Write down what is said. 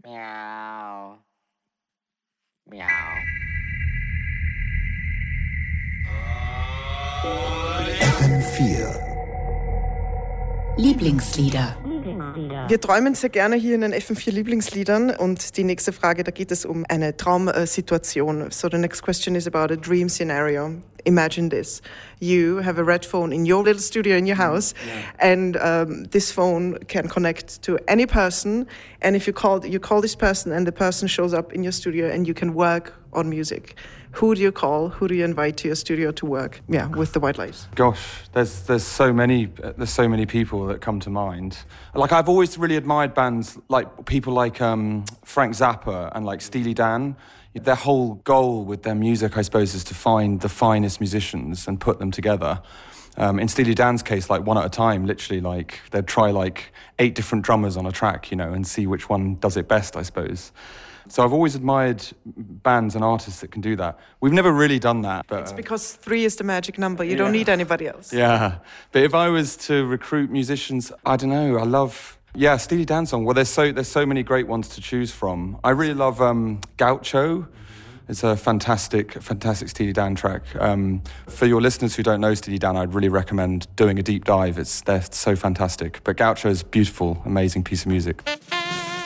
Meow. Meow. FM4 Lieblingslieder. Wir träumen sehr gerne hier in den FM4 Lieblingsliedern und die nächste Frage, da geht es um eine Traumsituation. So the next question is about a dream scenario. Imagine this. You have a red phone in your little studio in your house, and this phone can connect to any person, and if you call this person and the person shows up in your studio and you can work on music. Who do you call? Who do you invite to your studio to work? Yeah, with the white light. Gosh, there's so many people that come to mind. Like I've always really admired bands like people like Frank Zappa and like Steely Dan. Their whole goal with their music, I suppose, is to find the finest musicians and put them together. In Steely Dan's case, like one at a time, literally, like they'd try like 8 different drummers on a track, you know, and see which one does it best, I suppose. So I've always admired bands and artists that can do that. We've never really done that. But, it's because 3 is the magic number. You don't need anybody else. Yeah. But if I was to recruit musicians, I don't know, I love... Yeah, Steely Dan song. Well, there's so many great ones to choose from. I really love Gaucho. It's a fantastic Steely Dan track. For your listeners who don't know Steely Dan, I'd really recommend doing a deep dive. They're so fantastic. But Gaucho is beautiful, amazing piece of music.